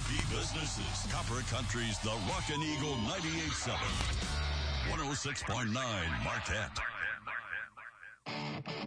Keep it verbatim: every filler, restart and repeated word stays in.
P Businesses. Copper Country's The Rockin' Eagle ninety-eight point seven. one oh six point nine Marquette.